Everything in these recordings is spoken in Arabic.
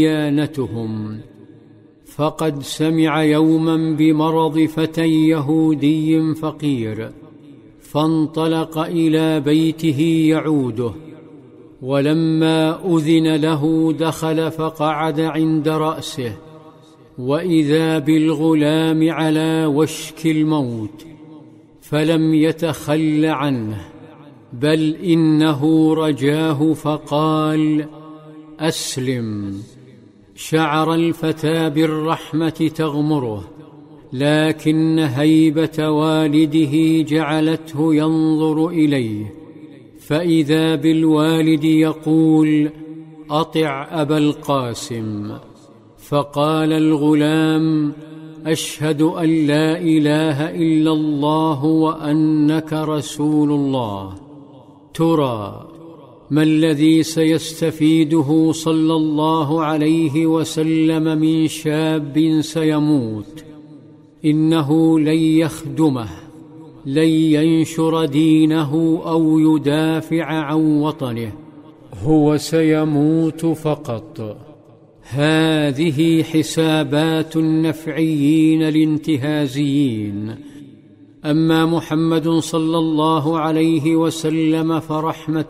ديانتهم. فقد سمع يوما بمرض فتى يهودي فقير، فانطلق إلى بيته يعوده، ولما أذن له دخل فقعد عند رأسه، وإذا بالغلام على وشك الموت، فلم يتخل عنه، بل إنه رجاه فقال: أسلم. شعر الفتى بالرحمة تغمره، لكن هيبة والده جعلته ينظر إليه، فإذا بالوالد يقول: أطع أبا القاسم. فقال الغلام: أشهد أن لا إله إلا الله وأنك رسول الله. ترى ما الذي سيستفيده صلى الله عليه وسلم من شاب سيموت؟ إنه لن يخدمه، لن ينشر دينه أو يدافع عن وطنه، هو سيموت فقط. هذه حسابات النفعيين الانتهازيين. أما محمد صلى الله عليه وسلم فرحمة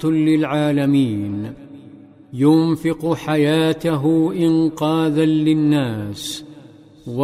للعالمين، ينفق حياته إنقاذا للناس،